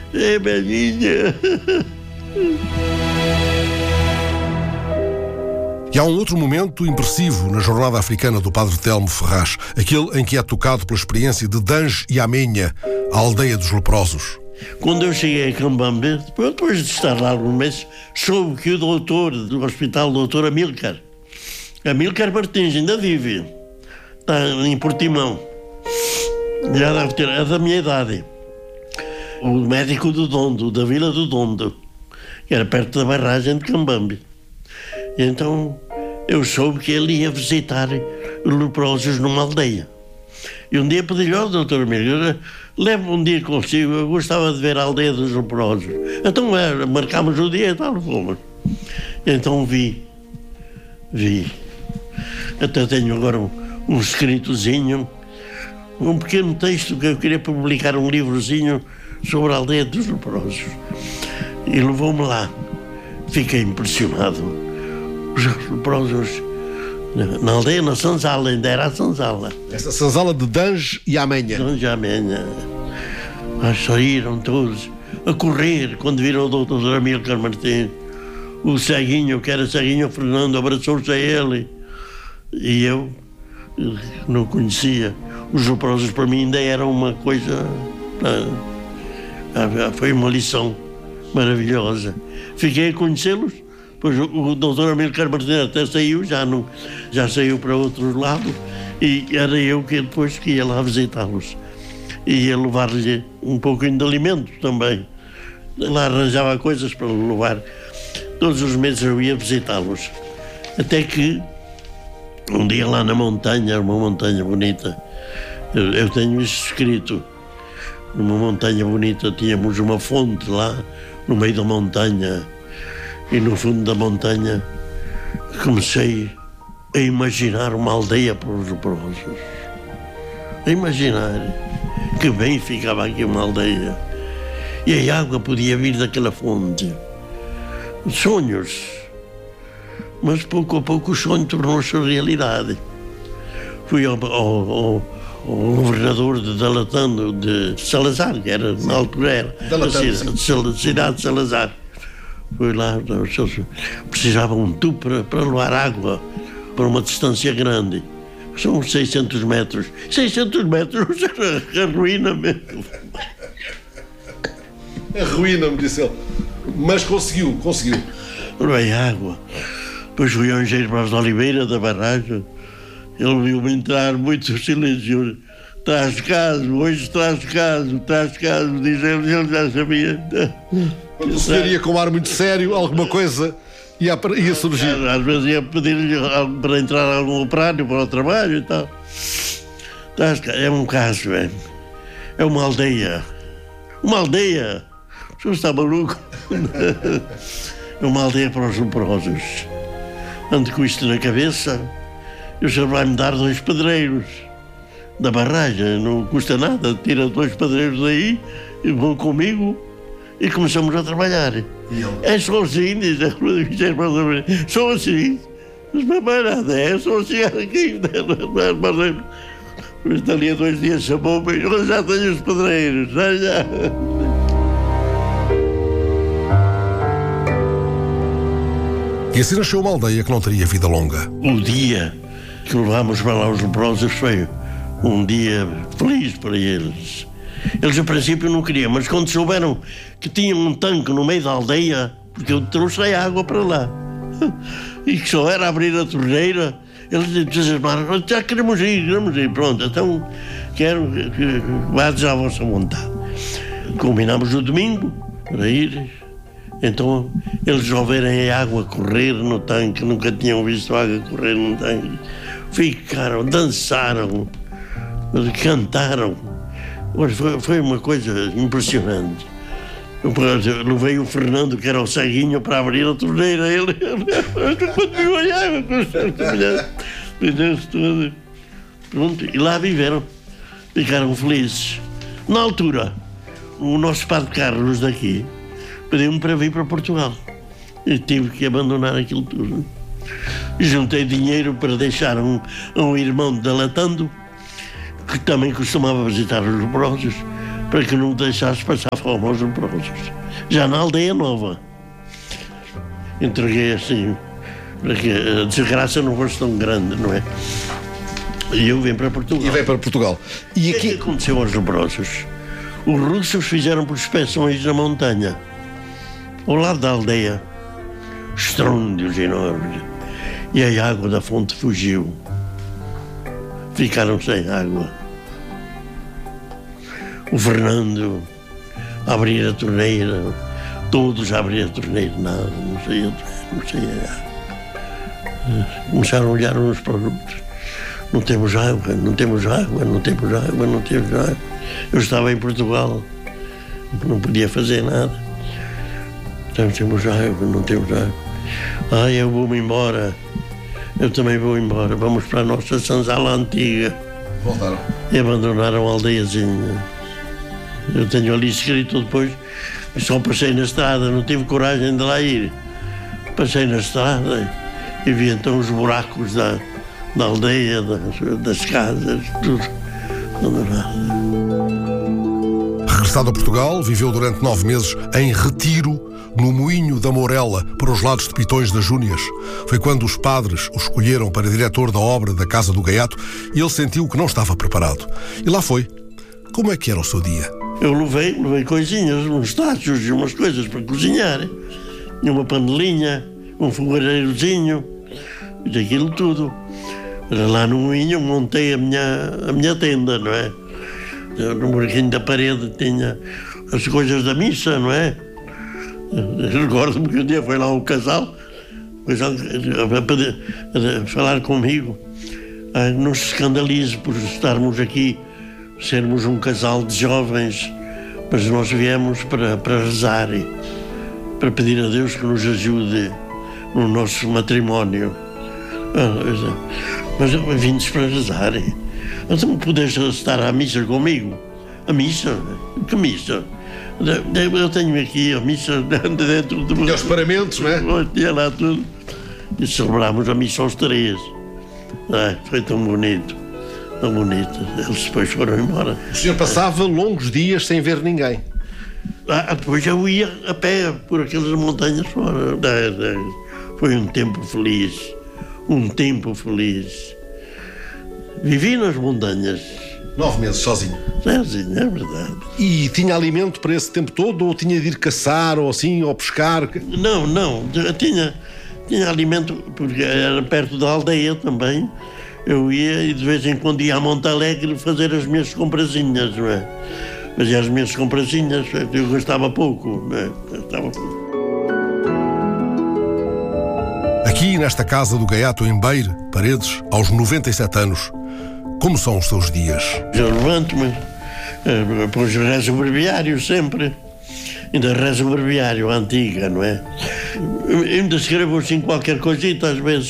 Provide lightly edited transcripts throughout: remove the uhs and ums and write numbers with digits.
É, velhinha. E há um outro momento impressivo na jornada africana do Padre Telmo Ferraz, aquele em que é tocado pela experiência de Dange e Amenha, a aldeia dos leprosos. Quando eu cheguei a Cambambe, depois de estar lá alguns meses, soube que o doutor do hospital, o doutor Amílcar Martins, ainda vive, está em Portimão, já deve ter, é da minha idade, o médico do Dondo, da Vila do Dondo, que era perto da barragem de Cambambe. E então eu soube que ele ia visitar os leprosos numa aldeia. E um dia pedi-lhe ao doutor Amílcar, leve um dia consigo, eu gostava de ver a aldeia dos leprosos. Então marcámos o dia e tal, fomos. Então vi. Até tenho agora um escritozinho, um pequeno texto que eu queria publicar, um livrozinho sobre a aldeia dos leprosos. E levou-me lá. Fiquei impressionado. Os leprosos na aldeia, na Sanzala, ainda era a Sanzala. Essa Sanzala de Dange e Amenha. Dange e Amenha. Mas saíram todos a correr quando viram o doutor Amílcar Martins. O ceguinho, que era ceguinho, Fernando, abraçou-se a ele. E eu não conhecia. Os leprosos para mim ainda eram uma coisa... Foi uma lição maravilhosa. Fiquei a conhecê-los. Pois o doutor Amílcar Martins até saiu, já saiu para outros lados, e era eu que depois que ia lá visitá-los. E ia levar-lhe um pouquinho de alimento também. Lá arranjava coisas para levar. Todos os meses eu ia visitá-los. Até que um dia lá na montanha, uma montanha bonita, eu tenho isso escrito, numa montanha bonita, tínhamos uma fonte lá, no meio da montanha, e no fundo da montanha comecei a imaginar uma aldeia para os leprosos. A imaginar que bem ficava aqui uma aldeia. E a água podia vir daquela fonte. Sonhos. Mas pouco a pouco o sonho tornou-se realidade. Fui ao governador de Dalatando, de Salazar, que era, na altura era a cidade de Salazar. Fui lá, precisava um tubo para levar água para uma distância grande. São 600 metros. 600 metros era a ruína mesmo. A ruína, me disse ele. Mas conseguiu. Levei água. Depois fui ao engenheiro Braz de Oliveira, da barragem. Ele viu-me entrar muito silencioso. Traz caso, hoje traz caso, diz ele já sabia. Quando o senhor ia com um ar muito sério, alguma coisa ia surgir. Às vezes ia pedir-lhe para entrar a algum operário para o trabalho e tal. É um caso, é uma aldeia. Uma aldeia? O senhor está maluco? É uma aldeia para os leprosos. Ando com isto na cabeça, e o senhor vai-me dar 2 pedreiros da barragem, não custa nada, tira 2 pedreiros daí e vão comigo e começamos a trabalhar. É só assim, diz a só assim, mas não é mais nada, é só chegar aqui, mas dali a 2 dias chamou-me, eu já tenho os pedreiros, já. E assim nasceu uma aldeia que não teria vida longa. O dia que levámos para lá os leprosos foi um dia feliz para eles. Eles, a princípio, não queriam, mas quando souberam que tinham um tanque no meio da aldeia, porque eu trouxe a água para lá, e que só era abrir a torneira, eles entusiasmaram, já queremos ir, pronto, então quero que vades à vossa vontade. Combinámos o domingo para ir. Então, eles ao verem a água correr no tanque, nunca tinham visto a água correr no tanque, ficaram, dançaram, cantaram. Foi uma coisa impressionante. Eu levei o Fernando, que era o ceguinho, para abrir a torneira. Ele quando viu a água, pronto, e lá viveram. Ficaram felizes. Na altura, o nosso padre Carlos daqui pediu-me para vir para Portugal. E tive que abandonar aquilo tudo. Juntei dinheiro para deixar um irmão de Dalatando, que também costumava visitar os leprosos, para que não deixasse passar fome aos leprosos. Já na aldeia nova. Entreguei assim, para que a desgraça não fosse tão grande, não é? E eu vim para Portugal. E veio para Portugal. E O que aconteceu aos leprosos? Os russos fizeram prospeções na montanha, ao lado da aldeia, estrôndios enormes, e a água da fonte fugiu. Ficaram sem água. O Fernando a abrir a torneira, todos a abrir a torneira, nada, não sei. Começaram a olhar uns para os outros. Não temos água, não temos água, não temos água, não temos água. Eu estava em Portugal, não podia fazer nada. Não temos água, não temos água. Eu vou-me embora. Eu também vou embora. Vamos para a nossa senzala antiga. Voltaram. E abandonaram a aldeiazinha. Eu tenho ali escrito depois, só passei na estrada, não tive coragem de lá ir. Passei na estrada e vi então os buracos da aldeia, das casas, tudo. Regressado a Portugal, viveu durante 9 meses em retiro no Moinho da Mourela, para os lados de Pitões das Júnias. Foi quando os padres o escolheram para diretor da obra da Casa do Gaiato e ele sentiu que não estava preparado. E lá foi. Como é que era o seu dia? Eu levei coisinhas, uns tachos e umas coisas para cozinhar. Uma panelinha, um fogareirozinho, daquilo tudo. Lá no Moinho montei a minha tenda, não é? No buraquinho da parede tinha as coisas da missa, não é? Recordo-me que um dia foi lá um casal a falar comigo. Não se escandalize por estarmos aqui, sermos um casal de jovens, mas nós viemos para rezar e para pedir a Deus que nos ajude no nosso matrimónio. Mas vim-nos para rezar. Então podes estar à missa comigo? A missa? Que missa? Eu tenho aqui a missa dentro do... E os paramentos, não é? Tinha lá tudo. E celebrámos a missa aos 3. Foi tão bonito, tão bonito. Eles depois foram embora. O senhor passava longos dias sem ver ninguém. Depois eu ia a pé por aquelas montanhas fora. Foi um tempo feliz. Um tempo feliz. Vivi nas montanhas. 9 meses sozinho. Sozinho, é verdade. E tinha alimento para esse tempo todo? Ou tinha de ir caçar, ou assim, ou pescar? Não. Tinha alimento, porque era perto da aldeia também. Eu ia e de vez em quando ia a Monte Alegre fazer as minhas comprazinhas, não é? Mas as minhas comprazinhas eu gastava pouco, não é? Gastava pouco. Aqui, nesta casa do Gaiato, em Beire, Paredes, aos 97 anos, como são os seus dias? Eu levanto-me, depois rezo o breviário sempre. Ainda rezo o breviário, a antiga, não é? Eu ainda escrevo assim qualquer coisita, às vezes.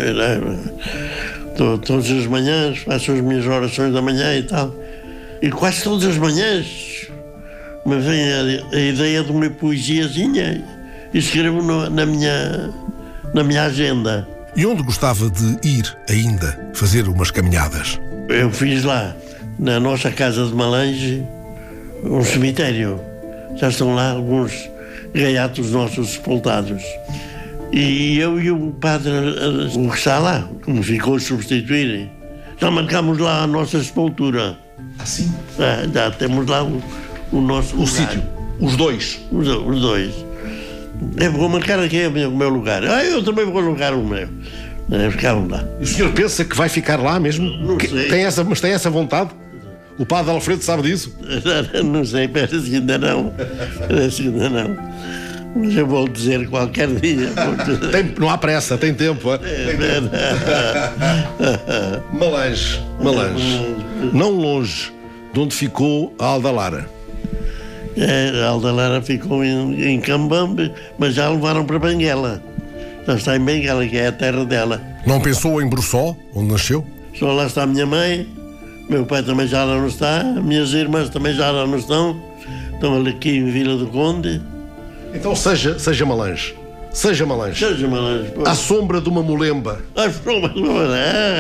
Todas as manhãs, faço as minhas orações da manhã e tal. E quase todas as manhãs me vem a ideia de uma poesiazinha e escrevo na minha agenda. E onde gostava de ir ainda, fazer umas caminhadas? Eu fiz lá, na nossa casa de Malange, um cemitério. Já estão lá alguns gaiatos nossos sepultados. E eu e o padre, o que está lá, que me ficou a substituir, já marcámos lá a nossa sepultura. Assim? Já temos lá o nosso lugar. Sítio, os dois? Os dois. Eu vou marcar aqui o meu lugar. Eu também vou alugar o meu. Ficavam lá. E o senhor pensa que vai ficar lá mesmo? Não sei. Mas tem essa vontade? O padre Alfredo sabe disso? Não sei, parece que ainda não. Mas eu vou dizer qualquer dia. Não há pressa, tem tempo. Malange. Não longe de onde ficou a Aldalara. A Aldalara ficou em Cambambe, mas já a levaram para Benguela. Já está em Benguela, que é a terra dela. Não pensou em Bruçó, onde nasceu? Só lá está a minha mãe, meu pai também já lá não está, minhas irmãs também já lá não estão aqui em Vila do Conde. Então seja Malange. Seja Malange. À sombra de uma molemba. À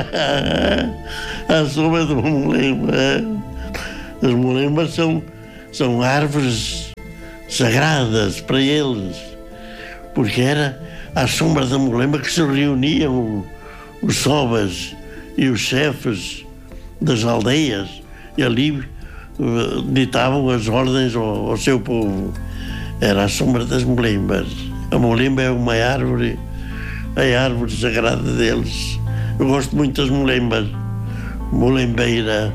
sombra de uma molemba. As molembas são são árvores sagradas para eles, porque era à sombra da Molemba que se reuniam os sobas e os chefes das aldeias e ali ditavam as ordens ao seu povo. Era à sombra das Molembas. A Molemba é uma árvore, a árvore sagrada deles. Eu gosto muito das Molembas. Molembeira,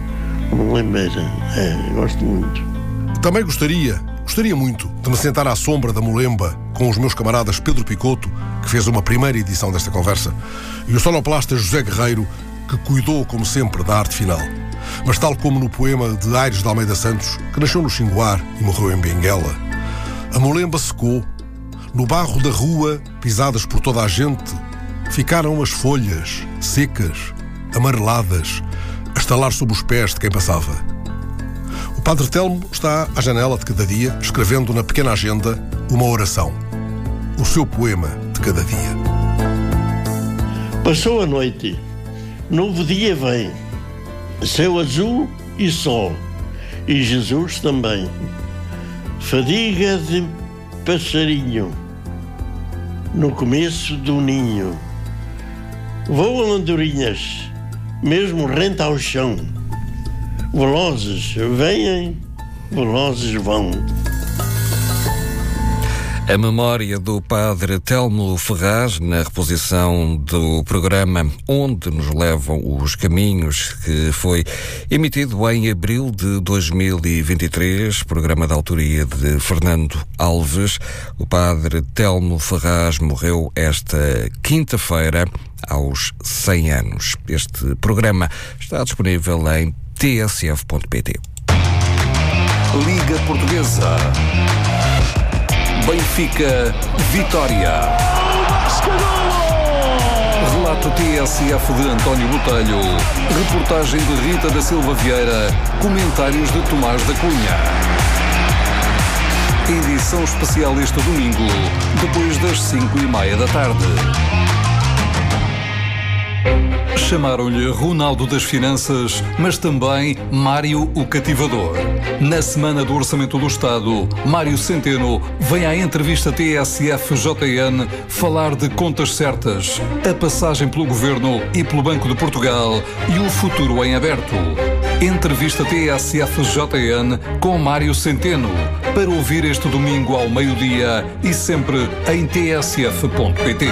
gosto muito. Também gostaria muito de me sentar à sombra da Molemba com os meus camaradas Pedro Picotto, que fez uma primeira edição desta conversa, e o sonoplasta José Guerreiro, que cuidou, como sempre, da arte final. Mas tal como no poema de Aires de Almeida Santos, que nasceu no Xinguar e morreu em Benguela, a Molemba secou. No barro da rua, pisadas por toda a gente, ficaram as folhas, secas, amareladas, a estalar sob os pés de quem passava. O Padre Telmo está à janela de cada dia, escrevendo na pequena agenda uma oração. O seu poema de cada dia. Passou a noite, novo dia vem, céu azul e sol, e Jesus também. Fadiga de passarinho, no começo do ninho. Voam andorinhas, mesmo rente ao chão. Velozes vêm, velozes vão. A memória do Padre Telmo Ferraz, na reposição do programa Onde Nos Levam os Caminhos, que foi emitido em abril de 2023, programa da autoria de Fernando Alves. O Padre Telmo Ferraz morreu esta quinta-feira, aos 100 anos. Este programa está disponível em tsf.pt. Liga Portuguesa. Benfica, Vitória. Relato TSF de António Botelho. Reportagem de Rita da Silva Vieira. Comentários de Tomás da Cunha. Edição especial este domingo, depois das 5:30 da tarde. Chamaram-lhe Ronaldo das Finanças, mas também Mário o Cativador. Na semana do Orçamento do Estado, Mário Centeno vem à entrevista TSF-JN falar de contas certas, a passagem pelo Governo e pelo Banco de Portugal e o futuro em aberto. Entrevista TSF-JN com Mário Centeno, para ouvir este domingo ao meio-dia e sempre em tsf.pt.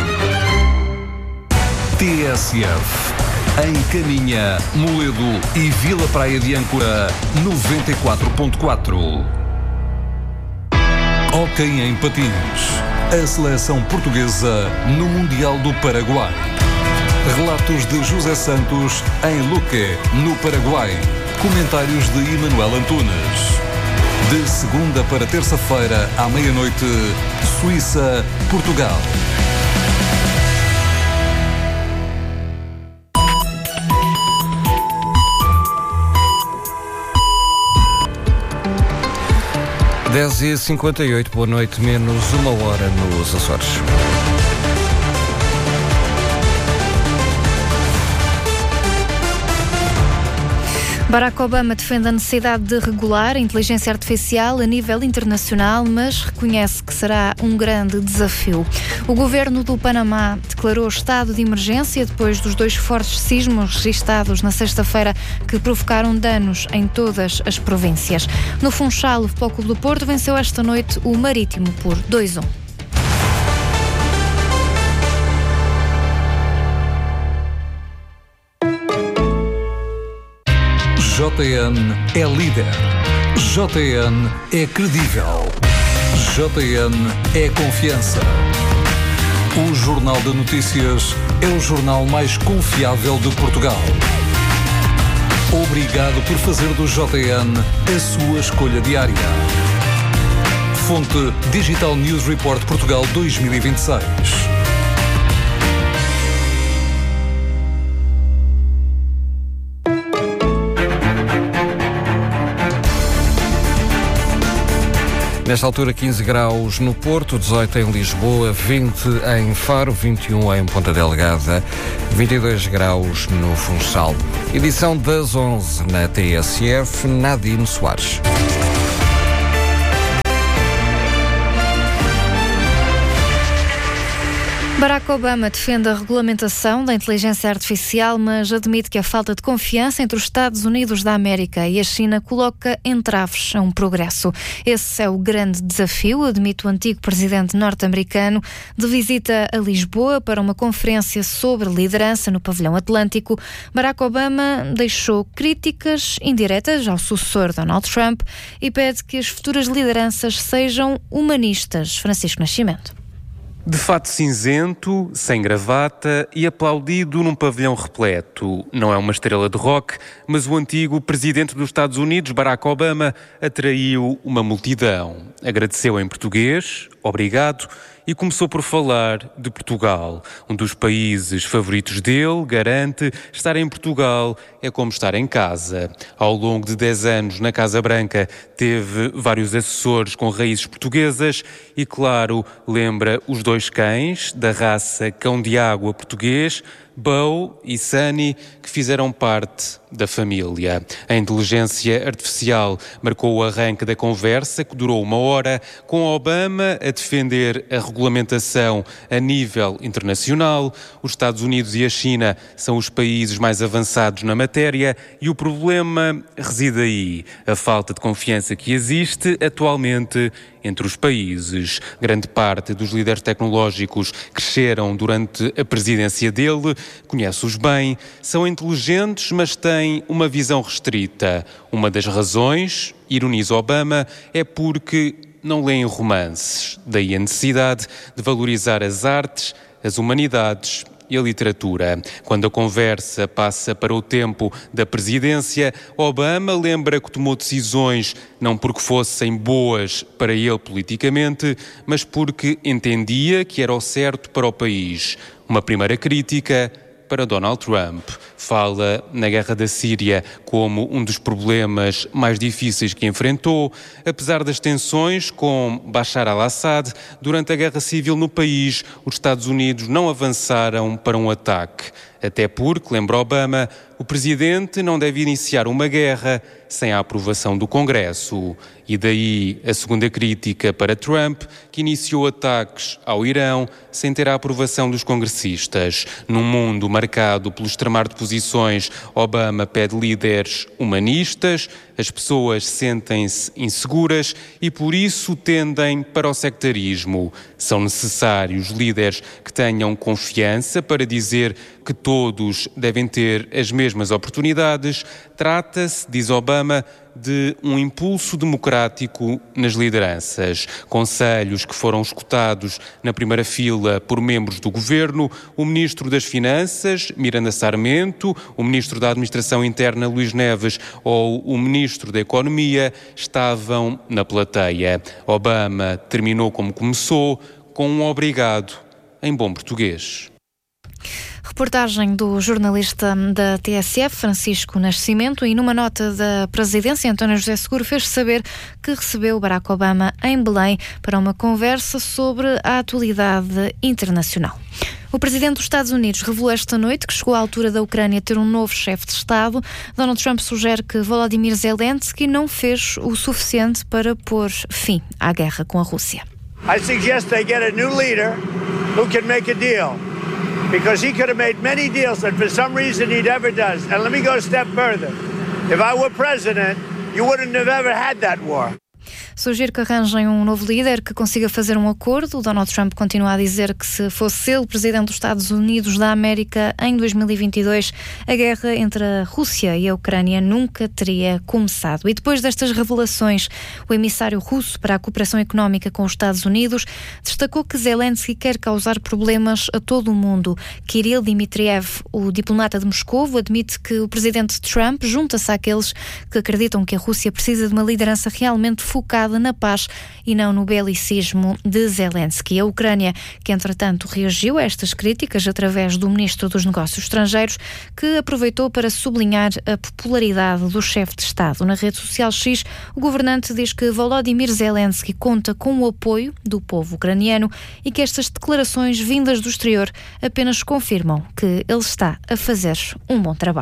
TSF, em Caminha, Moledo e Vila Praia de Âncora, 94.4. Hóquei em patins, a seleção portuguesa no Mundial do Paraguai. Relatos de José Santos em Luque, no Paraguai. Comentários de Emanuel Antunes. De segunda para terça-feira, à meia-noite, Suíça, Portugal. Dez e 58, boa noite, menos uma hora nos Açores. Barack Obama defende a necessidade de regular a inteligência artificial a nível internacional, mas reconhece que será um grande desafio. O governo do Panamá declarou estado de emergência depois dos 2 fortes sismos registados na sexta-feira que provocaram danos em todas as províncias. No Funchal, o Futebol Clube do Porto venceu esta noite o Marítimo por 2-1. JN é líder. JN é credível. JN é confiança. O Jornal de Notícias é o jornal mais confiável de Portugal. Obrigado por fazer do JN a sua escolha diária. Fonte Digital News Report Portugal 2026. Nesta altura, 15 graus no Porto, 18 em Lisboa, 20 em Faro, 21 em Ponta Delgada, 22 graus no Funchal. Edição das 11 na TSF, Nadine Soares. Barack Obama defende a regulamentação da inteligência artificial, mas admite que a falta de confiança entre os Estados Unidos da América e a China coloca entraves a um progresso. Esse é o grande desafio, admite o antigo presidente norte-americano, de visita a Lisboa para uma conferência sobre liderança no pavilhão Atlântico. Barack Obama deixou críticas indiretas ao sucessor Donald Trump e pede que as futuras lideranças sejam humanistas. Francisco Nascimento. De fato cinzento, sem gravata e aplaudido num pavilhão repleto. Não é uma estrela de rock, mas o antigo presidente dos Estados Unidos, Barack Obama, atraiu uma multidão. Agradeceu em português, obrigado, e começou por falar de Portugal. Um dos países favoritos dele, garante, estar em Portugal é como estar em casa. Ao longo de 10 anos na Casa Branca teve vários assessores com raízes portuguesas e, claro, lembra os dois cães da raça cão de água português, Bo e Sunny, que fizeram parte da família. A inteligência artificial marcou o arranque da conversa, que durou 1 hora, com Obama a defender a regulamentação a nível internacional. Os Estados Unidos e a China são os países mais avançados na matéria e o problema reside aí, a falta de confiança que existe atualmente entre os países. Grande parte dos líderes tecnológicos cresceram durante a presidência dele, conhece-os bem, são inteligentes, mas têm uma visão restrita. Uma das razões, ironiza Obama, é porque não leem romances. Daí a necessidade de valorizar as artes, as humanidades e a literatura. Quando a conversa passa para o tempo da presidência, Obama lembra que tomou decisões não porque fossem boas para ele politicamente, mas porque entendia que era o certo para o país. Uma primeira crítica para Donald Trump. Fala na guerra da Síria como um dos problemas mais difíceis que enfrentou, apesar das tensões com Bashar al-Assad. Durante a guerra civil no país, os Estados Unidos não avançaram para um ataque. Até porque, lembra Obama, o presidente não deve iniciar uma guerra sem a aprovação do Congresso. E daí a segunda crítica para Trump, que iniciou ataques ao Irão sem ter a aprovação dos congressistas. Num mundo marcado pelo extremar de posições, Obama pede líderes humanistas, as pessoas sentem-se inseguras e por isso tendem para o sectarismo. São necessários líderes que tenham confiança para dizer que todos devem ter as mesmas oportunidades. Trata-se, diz Obama, de um impulso democrático nas lideranças. Conselhos que foram escutados na primeira fila por membros do governo, o Ministro das Finanças, Miranda Sarmento, o Ministro da Administração Interna, Luís Neves, ou o Ministro da Economia, estavam na plateia. Obama terminou como começou, com um obrigado em bom português. Reportagem do jornalista da TSF, Francisco Nascimento, e numa nota da presidência, António José Seguro fez saber que recebeu Barack Obama em Belém para uma conversa sobre a atualidade internacional. O presidente dos Estados Unidos revelou esta noite que chegou à altura da Ucrânia ter um novo chefe de Estado. Donald Trump sugere que Volodymyr Zelensky não fez o suficiente para pôr fim à guerra com a Rússia. I suggest they get a new leader who can make a deal. Because he could have made many deals that for some reason he never does. And let me go a step further. If I were president, you wouldn't have ever had that war. Sugiro que arranjem um novo líder que consiga fazer um acordo. O Donald Trump continua a dizer que se fosse ele presidente dos Estados Unidos da América em 2022, a guerra entre a Rússia e a Ucrânia nunca teria começado. E depois destas revelações, o emissário russo para a cooperação económica com os Estados Unidos destacou que Zelensky quer causar problemas a todo o mundo. Kirill Dmitriev, o diplomata de Moscovo, admite que o presidente Trump junta-se àqueles que acreditam que a Rússia precisa de uma liderança realmente focada na paz e não no belicismo de Zelensky. A Ucrânia, que entretanto reagiu a estas críticas através do Ministro dos Negócios Estrangeiros, que aproveitou para sublinhar a popularidade do chefe de Estado. Na rede social X, o governante diz que Volodymyr Zelensky conta com o apoio do povo ucraniano e que estas declarações vindas do exterior apenas confirmam que ele está a fazer um bom trabalho.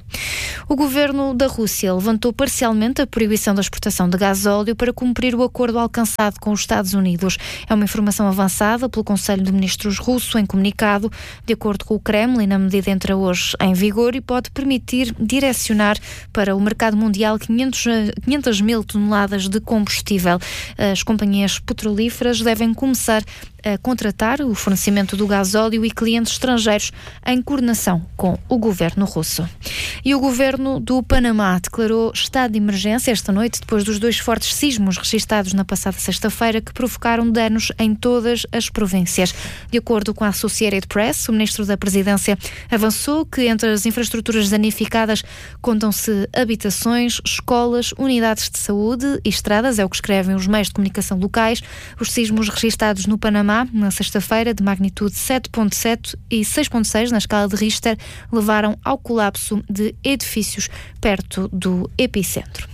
O governo da Rússia levantou parcialmente a proibição da exportação de gasóleo para cumprir o acordo alcançado com os Estados Unidos. É uma informação avançada pelo Conselho de Ministros russo em comunicado. De acordo com o Kremlin, a medida entra hoje em vigor e pode permitir direcionar para o mercado mundial 500 mil toneladas de combustível. As companhias petrolíferas devem começar a contratar o fornecimento do gasóleo e clientes estrangeiros em coordenação com o governo russo. E o governo do Panamá declarou estado de emergência esta noite depois dos 2 fortes sismos registados na passada sexta-feira que provocaram danos em todas as províncias. De acordo com a Associated Press, o ministro da Presidência avançou que entre as infraestruturas danificadas contam-se habitações, escolas, unidades de saúde e estradas, é o que escrevem os meios de comunicação locais. Os sismos registados no Panamá na sexta-feira, de magnitude 7.7 e 6.6 na escala de Richter, levaram ao colapso de edifícios perto do epicentro.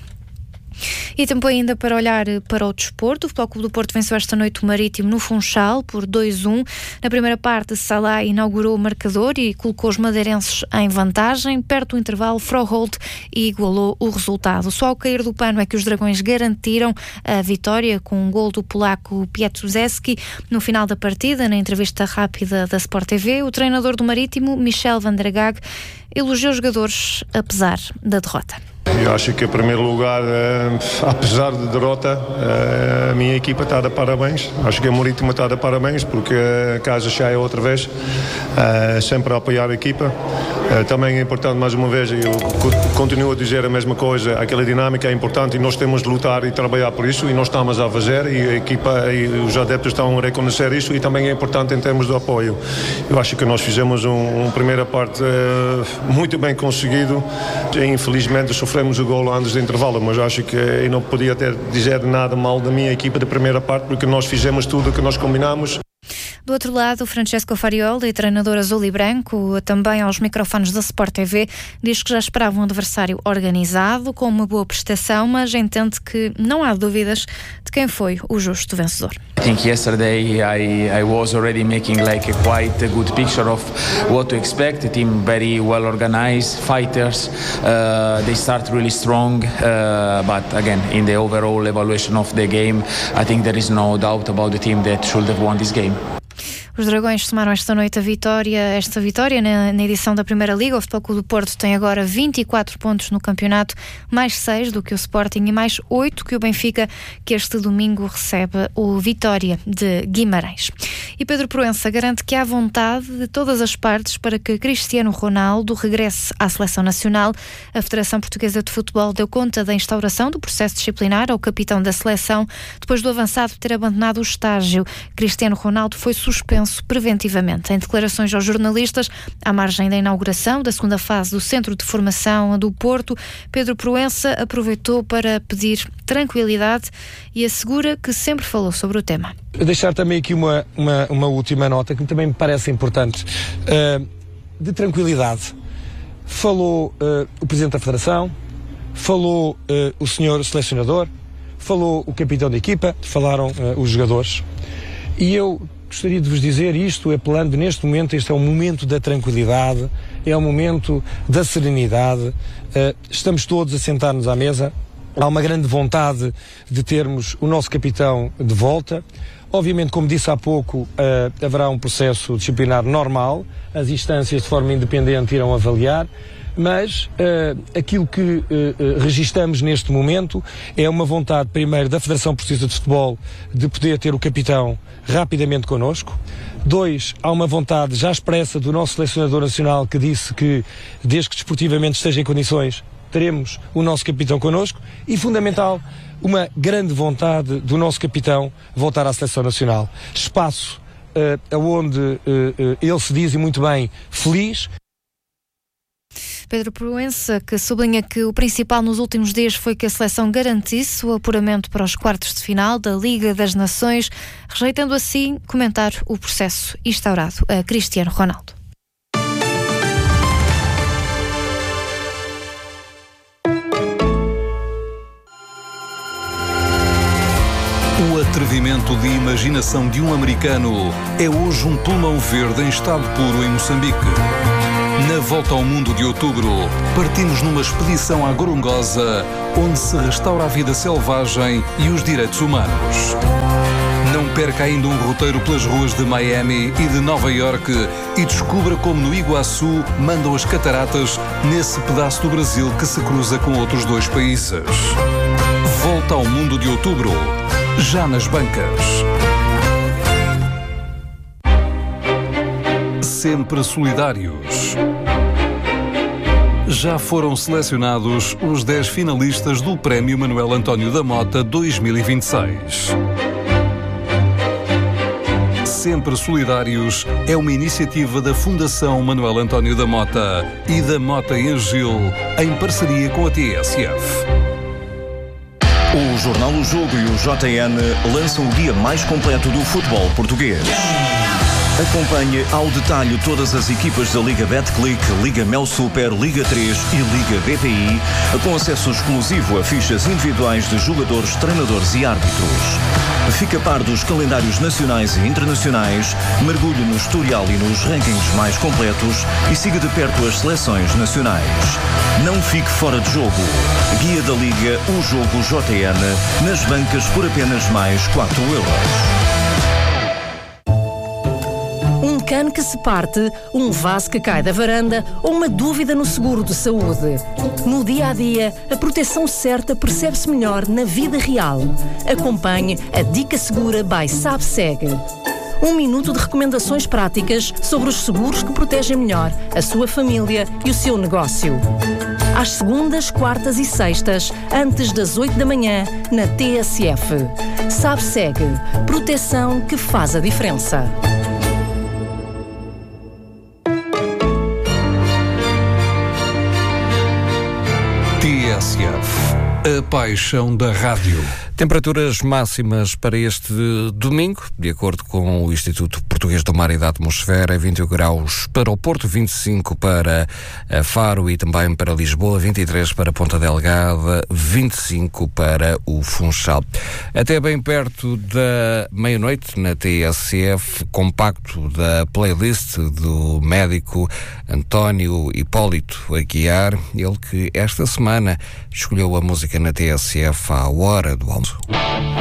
E tempo ainda para olhar para o desporto. O Futebol Clube do Porto venceu esta noite o Marítimo no Funchal por 2-1. Na primeira parte, Salah inaugurou o marcador e colocou os madeirenses em vantagem. Perto do intervalo, Froholt igualou o resultado. Só ao cair do pano é que os Dragões garantiram a vitória com um gol do polaco Pietruszewski. No final da partida, na entrevista rápida da Sport TV, o treinador do Marítimo, Michel van der Gaag, elogiou os jogadores apesar da derrota. Eu acho que, em primeiro lugar, apesar da derrota, a minha equipa está a dar parabéns. Acho que a Marítimo está a dar parabéns, porque a casa cheia outra vez, sempre a apoiar a equipa. Também é importante, mais uma vez, eu continuo a dizer a mesma coisa, aquela dinâmica é importante e nós temos de lutar e trabalhar por isso, e nós estamos a fazer, e a equipa e os adeptos estão a reconhecer isso, e também é importante em termos de apoio. Eu acho que nós fizemos uma primeira parte muito bem conseguido. Infelizmente sofremos o golo antes do intervalo, mas acho que eu não podia dizer nada mal da minha equipa da primeira parte, porque nós fizemos tudo o que nós combinamos. Do outro lado, Francesco Farioli, treinador azul e branco, também aos microfones da Sport TV, diz que já esperava um adversário organizado, com uma boa prestação, mas entende que não há dúvidas de quem foi o justo vencedor. I think yesterday I was already making like a quite a good picture of what to expect. A team very well organized, fighters. They start really strong, but again, in the overall evaluation of the game, I think there is no doubt about the team that should have won this game. Os Dragões somaram esta noite esta vitória na edição da Primeira Liga. O Futebol Clube do Porto tem agora 24 pontos no campeonato, mais 6 do que o Sporting e mais 8 que o Benfica, que este domingo recebe o Vitória de Guimarães. E Pedro Proença garante que há vontade de todas as partes para que Cristiano Ronaldo regresse à seleção nacional. A Federação Portuguesa de Futebol deu conta da instauração do processo disciplinar ao capitão da seleção depois do avançado ter abandonado o estágio. Cristiano Ronaldo foi suspenso preventivamente. Em declarações aos jornalistas, à margem da inauguração da segunda fase do Centro de Formação do Porto, Pedro Proença aproveitou para pedir tranquilidade e assegura que sempre falou sobre o tema. Deixar também aqui uma última nota que também me parece importante, de tranquilidade. Falou o Presidente da Federação, falou o senhor selecionador, falou o capitão da equipa, falaram os jogadores. E eu gostaria de vos dizer isto, apelando neste momento, este é o momento da tranquilidade, é o momento da serenidade, estamos todos a sentar-nos à mesa, há uma grande vontade de termos o nosso capitão de volta. Obviamente, como disse há pouco, haverá um processo disciplinar normal, as instâncias de forma independente irão avaliar, mas aquilo que registamos neste momento é uma vontade, primeiro, da Federação Portuguesa de Futebol de poder ter o capitão rapidamente connosco. 2, há uma vontade já expressa do nosso selecionador nacional que disse que, desde que desportivamente esteja em condições, teremos o nosso capitão connosco. E, fundamental, uma grande vontade do nosso capitão voltar à seleção nacional. Espaço onde ele se diz, e muito bem, feliz. Pedro Proença, que sublinha que o principal nos últimos dias foi que a seleção garantisse o apuramento para os quartos de final da Liga das Nações, rejeitando assim comentar o processo instaurado a Cristiano Ronaldo. O atrevimento de imaginação de um americano é hoje um pulmão verde em estado puro em Moçambique. Na volta ao mundo de outubro, partimos numa expedição à Gorongosa, onde se restaura a vida selvagem e os direitos humanos. Não perca ainda um roteiro pelas ruas de Miami e de Nova Iorque e descubra como no Iguaçu mandam as cataratas nesse pedaço do Brasil que se cruza com outros 2 países. Volta ao mundo de outubro, já nas bancas. Sempre solidários. Já foram selecionados os 10 finalistas do Prémio Manuel António da Mota 2026. Sempre Solidários é uma iniciativa da Fundação Manuel António da Mota e da Mota e Gil, em parceria com a TSF. O Jornal O Jogo e o JN lançam o dia mais completo do futebol português. Acompanhe ao detalhe todas as equipas da Liga Betclic, Liga Mel Super, Liga 3 e Liga BPI, com acesso exclusivo a fichas individuais de jogadores, treinadores e árbitros. Fique a par dos calendários nacionais e internacionais, mergulhe no historial e nos rankings mais completos e siga de perto as seleções nacionais. Não fique fora de jogo. Guia da Liga, o Jogo JN, nas bancas por apenas mais 4€. Um cano que se parte, um vaso que cai da varanda ou uma dúvida no seguro de saúde. No dia a dia, a proteção certa percebe-se melhor na vida real. Acompanhe a Dica Segura by SABSEG. 1 minuto de recomendações práticas sobre os seguros que protegem melhor a sua família e o seu negócio. Às segundas, quartas e sextas, antes das 8 da manhã, na TSF. SABSEG. Proteção que faz a diferença. TSF, a paixão da rádio. Temperaturas máximas para este domingo, de acordo com o Instituto Português do Mar e da Atmosfera, 21 graus para o Porto, 25 para Faro e também para Lisboa, 23 para Ponta Delgada, 25 para o Funchal. Até bem perto da meia-noite, na TSF, compacto da playlist do médico António Hipólito Aguiar, ele que esta semana escolheu a música na TSF à hora do almoço.